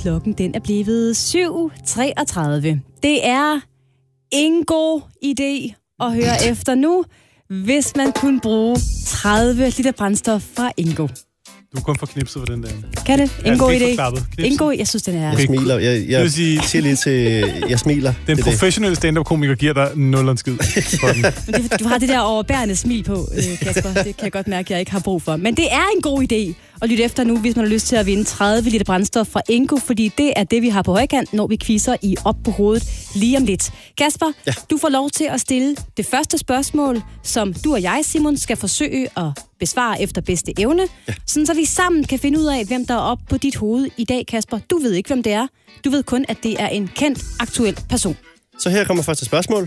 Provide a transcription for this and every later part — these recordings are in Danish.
klokken den er blevet 7:33. Det er en god idé at høre efter nu, hvis man kunne bruge 30 liter brændstof fra Ingo. Du er kun for knipset for den der. Kan det? En god idé. En god, jeg synes, den er... Jeg smiler. Jeg siger lige til... Jeg smiler. Den professionelle stand-up-komiker giver dig 0 en skid. Du har det der overbærende smil på, Kasper. Det kan jeg godt mærke, jeg ikke har brug for. Men det er en god idé at lytte efter nu, hvis man har lyst til at vinde 30 liter brændstof fra Ingo, fordi det er det, vi har på højkant, når vi quizzer i Op på hovedet lige om lidt. Kasper, Du får lov til at stille det første spørgsmål, som du og jeg, Simon, skal forsøge at besvare efter bedste evne, sådan så vi sammen kan finde ud af, hvem der er oppe på dit hoved i dag, Kasper. Du ved ikke, hvem det er. Du ved kun, at det er en kendt, aktuel person. Så her kommer første spørgsmål.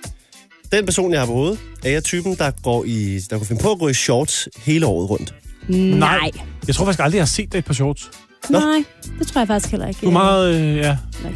Den person, jeg har på hovedet, er jeg typen, der kan finde på at gå i shorts hele året rundt? Nej. Jeg tror faktisk aldrig, jeg har set dig et par shorts. Nej, det tror jeg faktisk heller ikke. Du er meget,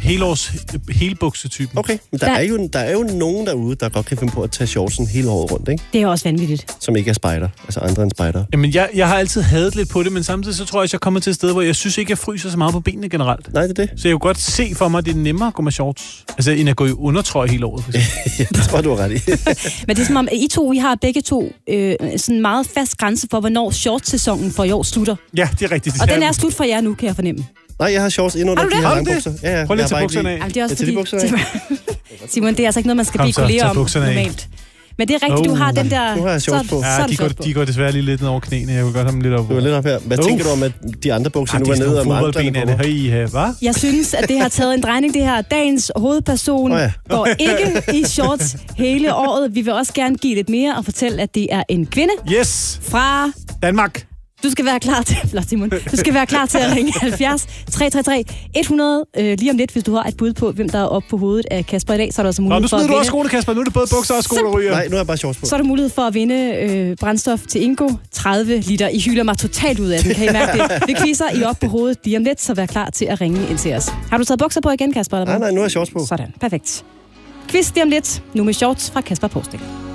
helbuksetypen. Okay, men der er jo nogen derude, der godt kan finde på at tage shortsen hele året rundt, ikke? Det er også vanvittigt. Som ikke er spejder, altså andre end spejder. Jamen, jeg har altid hadet lidt på det, men samtidig så tror jeg kommer til et sted, hvor jeg synes ikke, jeg fryser så meget på benene generelt. Nej, det er det. Så jeg kunne godt se for mig, at det er nemmere at gå med shorts. Altså, end at gå i undertrøje hele året. Ja, det tror du er ret i. Men det er som om, I har begge to sådan meget fast grænse for, hvornår shortsæsonen for i år slutter. Ja, det er rigtigt. Og den er slut for jer nu, kan jeg fornemme. Nej, jeg har shorts ind under de her lange bukser. Ja, prøv lige at tage bukserne af. Jamen, det er også fordi... Simon, det er altså ikke noget, man skal blive kolleger om normalt. Men det er rigtigt, du har den der... Nu har jeg shorts på. Ja, de går desværre lige lidt ned over knæene. Jeg vil godt have dem lidt op. Du er lidt op her. Hvad tænker du om, at de andre bukser nu er nede om anklerne på? Jeg synes, at det har taget en drejning, det her. Dagens hovedperson går ikke i shorts hele året. Vi vil også gerne give lidt mere og fortælle, at det er en kvinde. Yes! Fra... Danmark. Du skal være klar til, Simon. Du skal være klar til at ringe 70 333 100 lige om lidt, hvis du har et bud på, hvem der er oppe på hovedet af Kasper i dag, så er der også mulighed for at vinde. Nu smider du også skoene, Kasper. Nu er det både bukser og sko, der ryger. Nej, nu er jeg bare shorts på. Så er der mulighed for at vinde brændstof til Ingo. 30 liter. I hylder mig totalt ud af den, kan I mærke det? Vi quizzer I op på hovedet lige om lidt, så vær klar til at ringe ind til os. Har du taget bukser på igen, Kasper? Nej, nu er jeg shorts på. Sådan, perfekt. Quiz lige om lidt. Nu med shorts fra Kasper Porsdæk.